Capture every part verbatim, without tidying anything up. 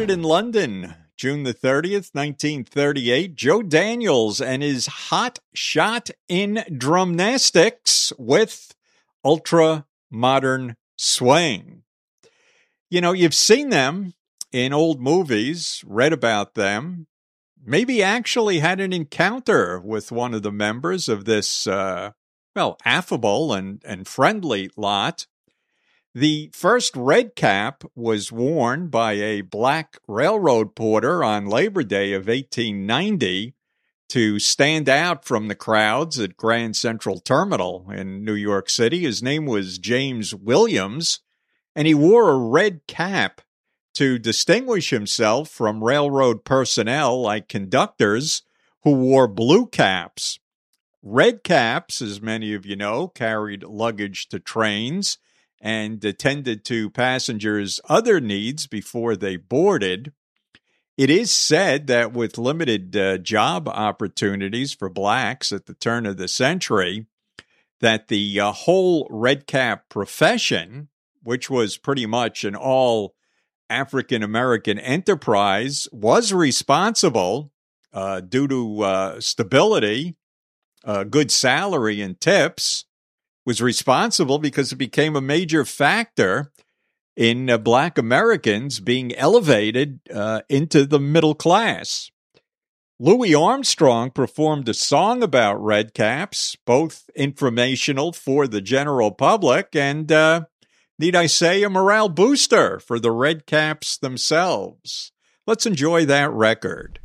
started in London, June the thirtieth, nineteen thirty-eight. Joe Daniels and his hot shot in drumnastics with ultra modern swing. You know, you've seen them in old movies, read about them, maybe actually had an encounter with one of the members of this, uh, well, affable and, and friendly lot. The first red cap was worn by a black railroad porter on Labor Day of eighteen ninety to stand out from the crowds at Grand Central Terminal in New York City. His name was James Williams, and he wore a red cap to distinguish himself from railroad personnel like conductors who wore blue caps. Red caps, as many of you know, carried luggage to trains and attended to passengers' other needs before they boarded. It is said that with limited uh, job opportunities for blacks at the turn of the century, that the uh, whole red cap profession, which was pretty much an all African-American enterprise, was responsible uh, due to uh, stability, uh, good salary, and tips, was responsible because it became a major factor in uh, black Americans being elevated uh, into the middle class. Louis Armstrong performed a song about red caps, both informational for the general public and, uh, need I say, a morale booster for the red caps themselves. Let's enjoy that record.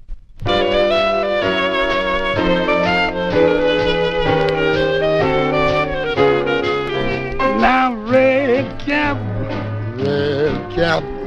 Now, red cap, red cap,